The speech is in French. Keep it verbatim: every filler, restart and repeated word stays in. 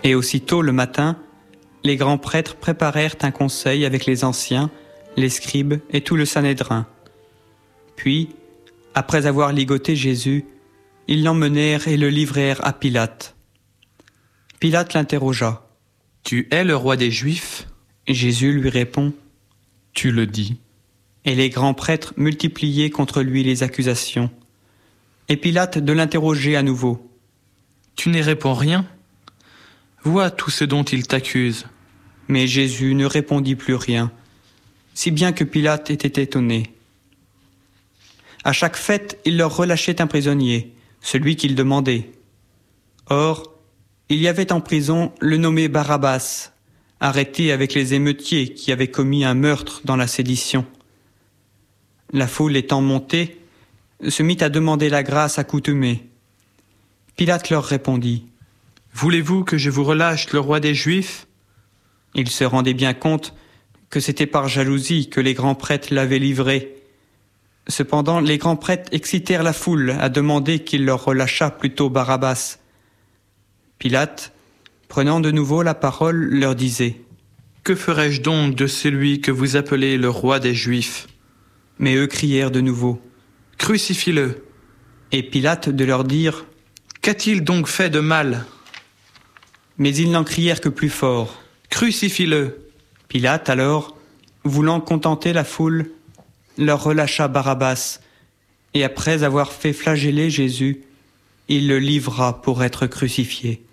Et aussitôt le matin, les grands prêtres préparèrent un conseil avec les anciens, les scribes et tout le Sanhédrin. Puis, après avoir ligoté Jésus, ils l'emmenèrent et le livrèrent à Pilate. Pilate l'interrogea. « Tu es le roi des Juifs ?» Jésus lui répond. « Tu le dis. » Et les grands prêtres multipliaient contre lui les accusations. Et Pilate de l'interroger à nouveau. « Tu n'y réponds rien ? Vois tout ce dont ils t'accusent. » Mais Jésus ne répondit plus rien, si bien que Pilate était étonné. À chaque fête, il leur relâchait un prisonnier, celui qu'ils demandaient. Or, il y avait en prison le nommé Barabbas, arrêté avec les émeutiers qui avaient commis un meurtre dans la sédition. La foule étant montée, se mit à demander la grâce accoutumée. Pilate leur répondit. « Voulez-vous que je vous relâche le roi des Juifs ?» Ils se rendaient bien compte que c'était par jalousie que les grands prêtres l'avaient livré. Cependant, les grands prêtres excitèrent la foule à demander qu'il leur relâchât plutôt Barabbas. Pilate, prenant de nouveau la parole, leur disait « Que ferai-je donc de celui que vous appelez le roi des Juifs ?» Mais eux crièrent de nouveau « Crucifie-le !» Et Pilate de leur dire « Qu'a-t-il donc fait de mal ?» Mais ils n'en crièrent que plus fort. « Crucifie-le !» Pilate alors, voulant contenter la foule, leur relâcha Barabbas, et après avoir fait flageller Jésus, il le livra pour être crucifié.